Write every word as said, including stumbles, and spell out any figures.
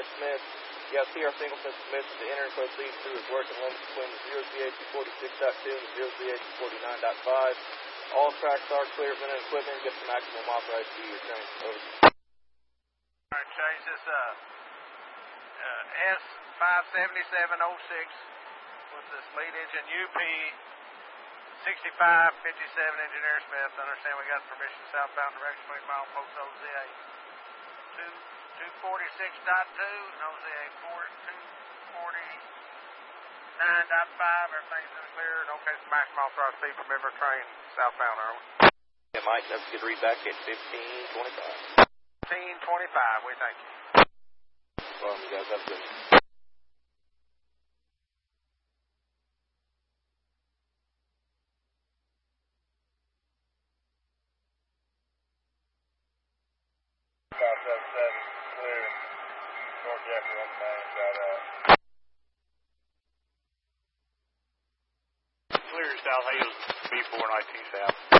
Smith. You got T R Singleton Smith, the entering proceeds through his working limits between the zero three eight two forty-six point two and the zero three eight two forty-nine point five. All tracks are clear of men and equipment and get the maximum authorized speed of train. Over. All right, Chase, this uh, uh, S five seventy-seven oh six with this lead engine U P sixty-five fifty-seven Engineer Smith. Understand we got permission southbound direction twenty mile post O Z A two forty-six point two and O Z A two forty-nine point five. Everything's in the clear and okay for maximum authorized speed from every train southbound, are we? Yeah, Mike, that's a good read back at fifteen twenty-five. fifteen twenty-five, we thank you. Well, you guys have a good one. five seven seven, clear, North Jeffrey on the main, shout out. Clear, South Hills, B four nineteen South.